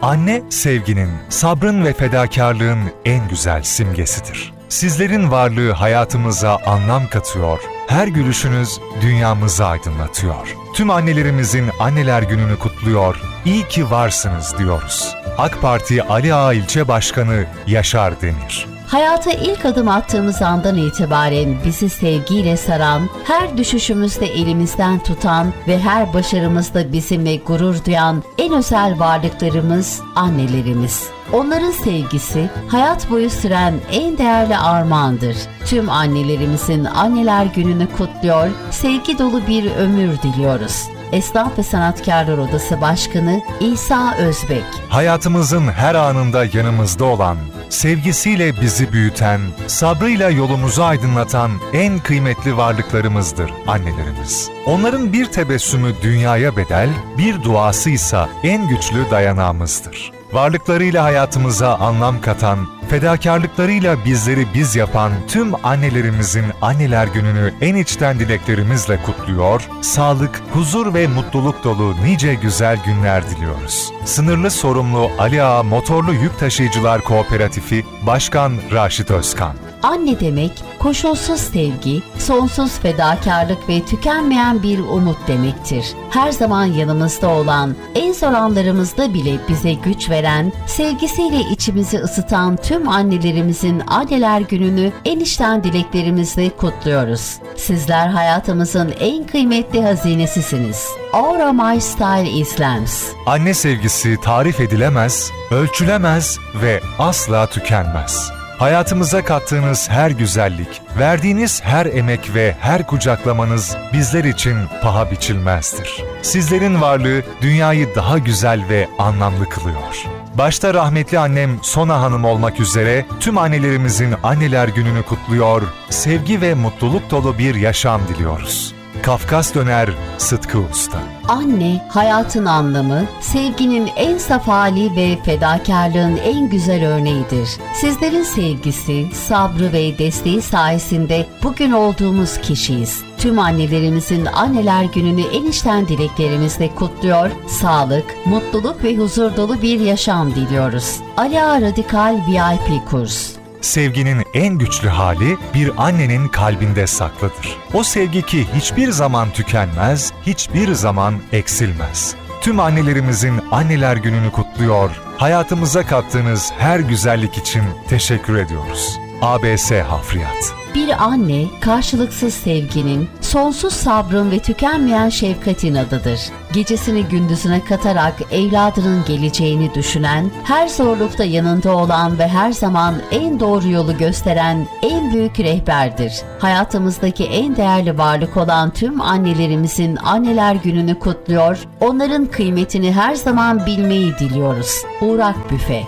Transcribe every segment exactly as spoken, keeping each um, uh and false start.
Anne, sevginin, sabrın ve fedakarlığın en güzel simgesidir. Sizlerin varlığı hayatımıza anlam katıyor, her gülüşünüz dünyamızı aydınlatıyor. Tüm annelerimizin Anneler Günü'nü kutluyor, iyi ki varsınız diyoruz. AK Parti Ali Ağa İlçe Başkanı Yaşar Demir. Hayata ilk adım attığımız andan itibaren bizi sevgiyle saran, her düşüşümüzde elimizden tutan ve her başarımızda bizimle gurur duyan en özel varlıklarımız annelerimiz. Onların sevgisi hayat boyu süren en değerli armağandır. Tüm annelerimizin Anneler Günü'nü kutluyor, sevgi dolu bir ömür diliyoruz. Esnaf ve Sanatkarlar Odası Başkanı İsa Özbek. Hayatımızın her anında yanımızda olan, sevgisiyle bizi büyüten, sabrıyla yolumuzu aydınlatan en kıymetli varlıklarımızdır annelerimiz. Onların bir tebessümü dünyaya bedel, bir duasıysa en güçlü dayanağımızdır. Varlıklarıyla hayatımıza anlam katan, fedakarlıklarıyla bizleri biz yapan tüm annelerimizin Anneler Günü'nü en içten dileklerimizle kutluyor, sağlık, huzur ve mutluluk dolu nice güzel günler diliyoruz. Sınırlı sorumlu Ali Ağa Motorlu Yük Taşıyıcılar Kooperatifi Başkan Raşit Özkan. Anne demek, koşulsuz sevgi, sonsuz fedakarlık ve tükenmeyen bir umut demektir. Her zaman yanımızda olan, en zor anlarımızda bile bize güç veren, sevgisiyle içimizi ısıtan tüm annelerimizin Anneler Günü'nü en içten dileklerimizle kutluyoruz. Sizler hayatımızın en kıymetli hazinesisiniz. Aura My Style İslams. Anne sevgisi tarif edilemez, ölçülemez ve asla tükenmez. Hayatımıza kattığınız her güzellik, verdiğiniz her emek ve her kucaklamanız bizler için paha biçilmezdir. Sizlerin varlığı dünyayı daha güzel ve anlamlı kılıyor. Başta rahmetli annem Sona Hanım olmak üzere tüm annelerimizin Anneler Günü'nü kutluyor, sevgi ve mutluluk dolu bir yaşam diliyoruz. Kafkas Döner Sıtkı Usta. Anne, hayatın anlamı, sevginin en saf hali ve fedakarlığın en güzel örneğidir. Sizlerin sevgisi, sabrı ve desteği sayesinde bugün olduğumuz kişiyiz. Tüm annelerimizin Anneler Günü'nü en içten dileklerimizle kutluyor, sağlık, mutluluk ve huzur dolu bir yaşam diliyoruz. Ali Ağa Radikal V I P Kurs. Sevginin en güçlü hali bir annenin kalbinde saklıdır. O sevgi ki hiçbir zaman tükenmez, hiçbir zaman eksilmez. Tüm annelerimizin Anneler Günü'nü kutluyor, hayatımıza kattığınız her güzellik için teşekkür ediyoruz. A B S Hafriyat. Bir anne, karşılıksız sevginin, sonsuz sabrın ve tükenmeyen şefkatin adıdır. Gecesini gündüzüne katarak evladının geleceğini düşünen, her zorlukta yanında olan ve her zaman en doğru yolu gösteren en büyük rehberdir. Hayatımızdaki en değerli varlık olan tüm annelerimizin Anneler Günü'nü kutluyor, onların kıymetini her zaman bilmeyi diliyoruz. Uğrak Büfe.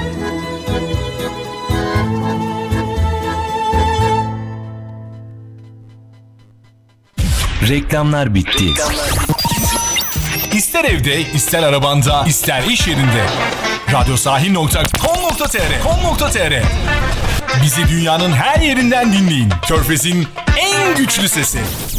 Reklamlar bitti. İster evde, ister arabanda, ister iş yerinde. radyosahil nokta com nokta tr com nokta tr Bizi dünyanın her yerinden dinleyin. Körfez'in en güçlü sesi.